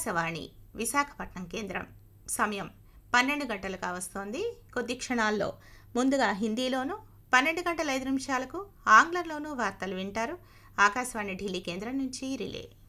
ఆకాశవాణి విశాఖపట్నం కేంద్రం. సమయం 12 గంటలు కావస్తోంది. కొద్ది క్షణాల్లో ముందుగా హిందీలోను, 12 గంటల 5 నిమిషాలకు ఆంగ్లంలోనూ వార్తలు వింటారు. ఆకాశవాణి ఢిల్లీ కేంద్రం నుంచి రిలే.